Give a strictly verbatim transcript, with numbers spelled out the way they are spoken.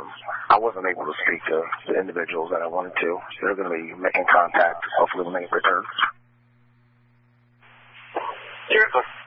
um, I wasn't able to speak to the individuals that I wanted to. They're going to be making contact, hopefully when they return. Seriously.